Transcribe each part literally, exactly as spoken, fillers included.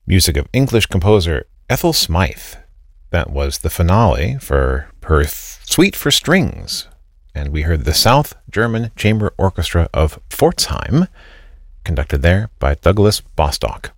Music of English composer Ethel Smythe. That was the finale for her Suite for Strings. And we heard the South German Chamber Orchestra of Pforzheim, conducted there by Douglas Bostock.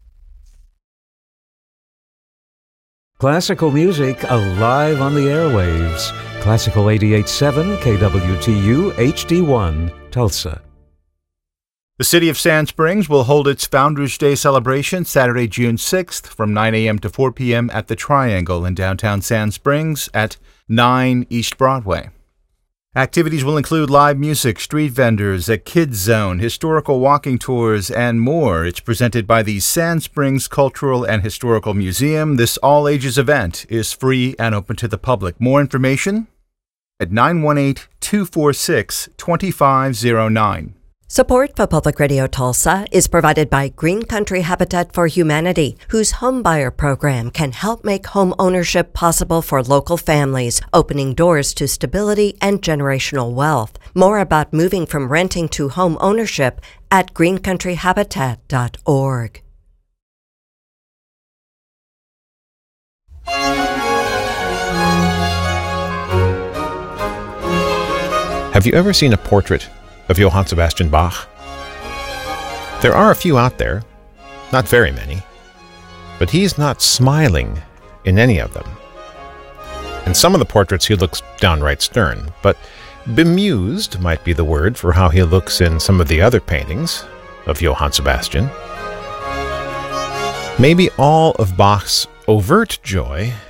Classical music alive on the airwaves. Classical eighty-eight point seven K W T U H D one, Tulsa. The City of Sand Springs will hold its Founders Day celebration Saturday, June sixth from nine a.m. to four p.m. at the Triangle in downtown Sand Springs at nine East Broadway. Activities will include live music, street vendors, a kids zone, historical walking tours, and more. It's presented by the Sand Springs Cultural and Historical Museum. This all-ages event is free and open to the public. More information at nine one eight, two four six, two five zero nine. Support for Public Radio Tulsa is provided by Green Country Habitat for Humanity, whose homebuyer program can help make home ownership possible for local families, opening doors to stability and generational wealth. More about moving from renting to home ownership at green country habitat dot org. Have you ever seen a portrait of Johann Sebastian Bach? There are a few out there, not very many, but he's not smiling in any of them. In some of the portraits he looks downright stern, but bemused might be the word for how he looks in some of the other paintings of Johann Sebastian. Maybe all of Bach's overt joy